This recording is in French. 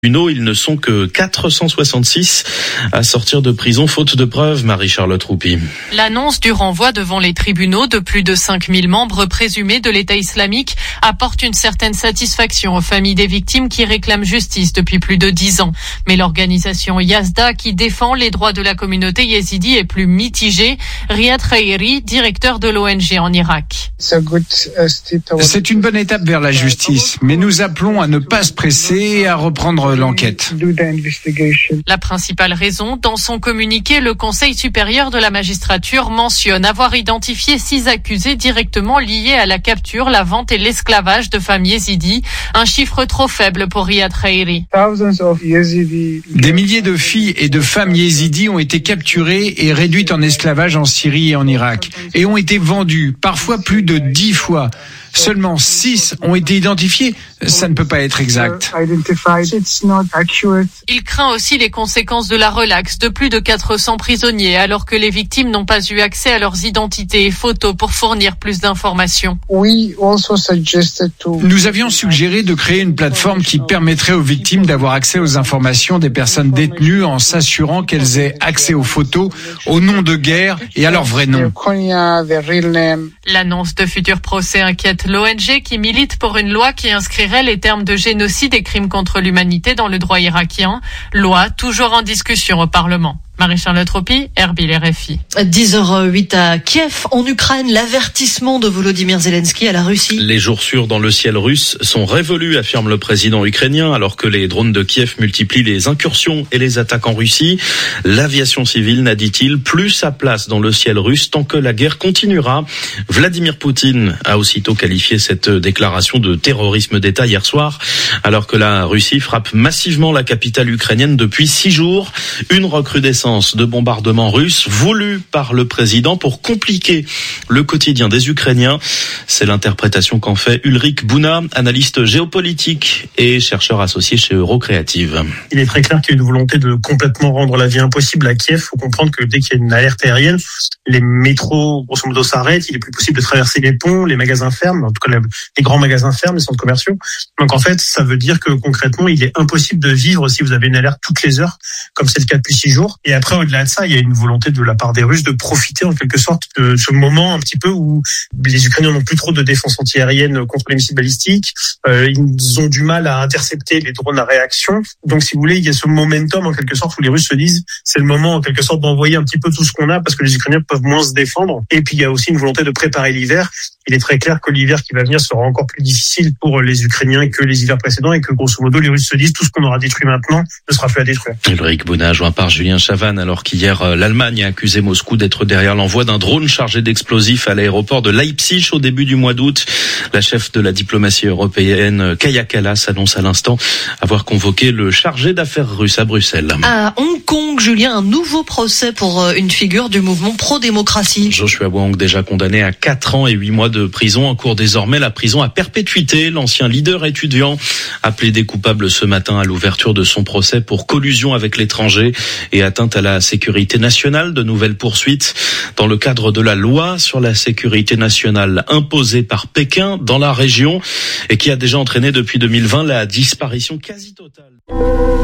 Ils ne sont que 466 à sortir de prison faute de preuves, Marie-Charlotte Roupi. L'annonce du renvoi devant les tribunaux de plus de 5000 membres présumés de l'État islamique apporte une certaine satisfaction aux familles des victimes qui réclament justice depuis plus de 10 ans. Mais l'organisation Yazda, qui défend les droits de la communauté yézidi, est plus mitigée. Riyad Khairi, directeur de l'ONG en Irak. C'est une bonne étape vers la justice, mais nous appelons à ne pas se presser et à reprendre l'enquête. La principale raison, dans son communiqué, le Conseil supérieur de la magistrature mentionne avoir identifié 6 accusés directement liés à la capture, la vente et l'esclavage de femmes yézidis, un chiffre trop faible pour Riyad Khairi. Des milliers de filles et de femmes yézidis ont été capturées et réduites en esclavage en Syrie et en Irak, et ont été vendues, parfois plus de 10 fois. Seulement 6 ont été identifiés. Ça ne peut pas être exact. Il craint aussi les conséquences de la relaxe de plus de 400 prisonniers, alors que les victimes n'ont pas eu accès à leurs identités et photos pour fournir plus d'informations. Nous avions suggéré de créer une plateforme qui permettrait aux victimes d'avoir accès aux informations des personnes détenues en s'assurant qu'elles aient accès aux photos, aux noms de guerre et à leur vrai nom. L'annonce de futurs procès inquiète l'ONG qui milite pour une loi qui inscrirait les termes de génocide et crimes contre l'humanité dans le droit irakien. Loi toujours en discussion au Parlement. Marie-Charlotte Roupi, Erbil RFI. 10h08 à Kiev, en Ukraine, l'avertissement de Volodymyr Zelensky à la Russie. Les jours sûrs dans le ciel russe sont révolus, affirme le président ukrainien, alors que les drones de Kiev multiplient les incursions et les attaques en Russie. L'aviation civile n'a, dit-il, plus sa place dans le ciel russe tant que la guerre continuera. Vladimir Poutine a aussitôt qualifié cette déclaration de terrorisme d'État hier soir, alors que la Russie frappe massivement la capitale ukrainienne depuis 6 jours. Une recrudescence de bombardements russes voulus par le président pour compliquer le quotidien des Ukrainiens. C'est l'interprétation qu'en fait Ulrich Buna, analyste géopolitique et chercheur associé chez Eurocreative. Il est très clair qu'il y a une volonté de complètement rendre la vie impossible à Kiev. Il faut comprendre que dès qu'il y a une alerte aérienne, les métros, grosso modo, s'arrêtent. Il est plus possible de traverser les ponts, les magasins ferment, en tout cas les grands magasins ferment, les centres commerciaux. Donc en fait, ça veut dire que concrètement, il est impossible de vivre si vous avez une alerte toutes les heures, comme c'est le cas depuis 6 jours. Et après, au-delà de ça, il y a une volonté de la part des Russes de profiter en quelque sorte de ce moment un petit peu où les Ukrainiens n'ont plus trop de défense antiaérienne contre les missiles balistiques. Ils ont du mal à intercepter les drones à réaction. Donc, si vous voulez, il y a ce momentum en quelque sorte où les Russes se disent c'est le moment en quelque sorte d'envoyer un petit peu tout ce qu'on a parce que les Ukrainiens peuvent moins se défendre. Et puis, il y a aussi une volonté de préparer l'hiver. Il est très clair que l'hiver qui va venir sera encore plus difficile pour les Ukrainiens que les hivers précédents et que grosso modo, les Russes se disent tout ce qu'on aura détruit maintenant ne sera plus à détruire. Ulrich Buna, joint par Julien Chavannes, alors qu'hier, l'Allemagne a accusé Moscou d'être derrière l'envoi d'un drone chargé d'explosifs à l'aéroport de Leipzig au début du mois d'août. La chef de la diplomatie européenne, Kaja Kallas, annonce à l'instant avoir convoqué le chargé d'affaires russe à Bruxelles. À Hong Kong, Julien, un nouveau procès pour une figure du mouvement pro-démocratie. Joshua Wong, déjà condamné à 4 ans et 8 mois de prison, encourt désormais la prison à perpétuité. L'ancien leader étudiant a plaidé coupable ce matin à l'ouverture de son procès pour collusion avec l'étranger et atteinte à la sécurité nationale. De nouvelles poursuites dans le cadre de la loi sur la sécurité nationale imposée par Pékin dans la région et qui a déjà entraîné depuis 2020 la disparition quasi totale.